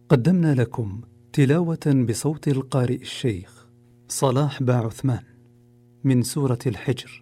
قدمنا لكم تلاوة بصوت القارئ الشيخ صلاح باعثمان من سورة الحجر.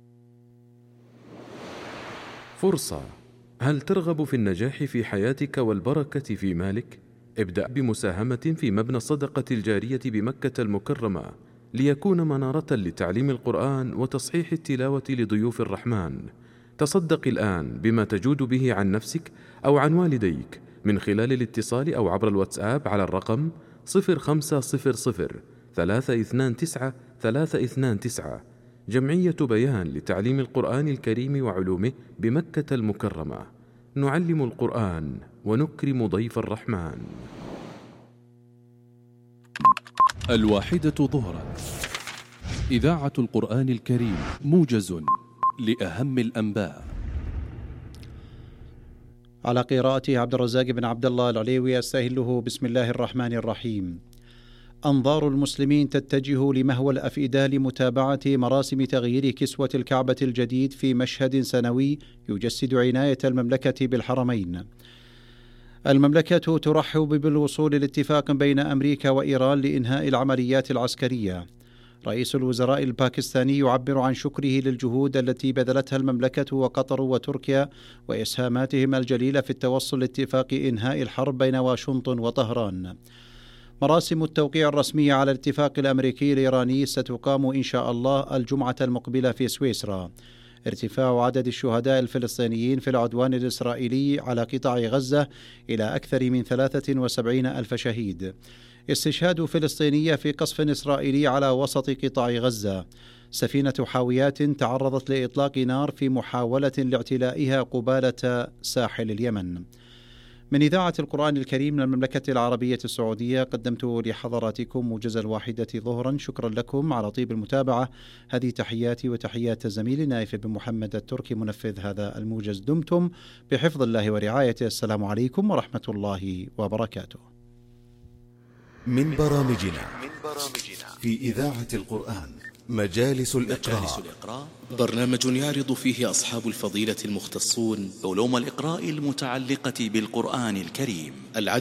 فرصة. هل ترغب في النجاح في حياتك والبركة في مالك؟ ابدأ بمساهمة في مبنى الصدقة الجارية بمكة المكرمة ليكون منارة لتعليم القرآن وتصحيح التلاوة لضيوف الرحمن. تصدق الآن بما تجود به عن نفسك أو عن والديك من خلال الاتصال أو عبر الواتساب على الرقم 0500 329 329. جمعية بيان لتعليم القرآن الكريم وعلومه بمكة المكرمة. نعلم القرآن ونكرم ضيف الرحمن. 1 ظهرا. إذاعة القرآن الكريم، موجز لأهم الأنباء. على قراءة عبد الرزاق بن عبد الله العليوي. أستهله بسم الله الرحمن الرحيم. أنظار المسلمين تتجه لمهوى الأفئدة لمتابعة مراسم تغيير كسوة الكعبة الجديد في مشهد سنوي يجسد عناية المملكة بالحرمين. المملكة ترحب بالوصول لاتفاق بين أمريكا وإيران لإنهاء العمليات العسكرية. رئيس الوزراء الباكستاني يعبر عن شكره للجهود التي بذلتها المملكة وقطر وتركيا وإسهاماتهم الجليلة في التوصل لاتفاق إنهاء الحرب بين واشنطن وطهران. مراسم التوقيع الرسمية على الاتفاق الأمريكي الإيراني ستقام إن شاء الله الجمعة المقبلة في سويسرا. ارتفاع عدد الشهداء الفلسطينيين في العدوان الإسرائيلي على قطاع غزة إلى أكثر من 73 ألف شهيد. استشهاد فلسطينية في قصف إسرائيلي على وسط قطاع غزة. سفينة حاويات تعرضت لإطلاق نار في محاولة لاعتلائها قبالة ساحل اليمن. من إذاعة القرآن الكريم من المملكة العربية السعودية قدمت لحضراتكم موجز 1 ظهرا. شكرا لكم على طيب المتابعة. هذه تحياتي وتحيات زميلي نايف بن محمد التركي منفذ هذا الموجز. دمتم بحفظ الله ورعايته. السلام عليكم ورحمة الله وبركاته. من برامجنا في إذاعة القرآن مجالس الإقراء، برنامج يعرض فيه أصحاب الفضيلة المختصون علوم الإقراء المتعلقة بالقرآن الكريم.